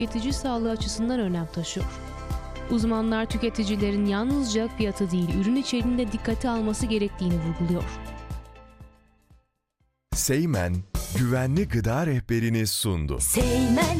tüketici sağlığı açısından önem taşıyor. Uzmanlar tüketicilerin yalnızca fiyatı değil, ürün içeriğinde dikkate alması gerektiğini vurguluyor. Seymen, güvenli gıda rehberini sundu. Seymen.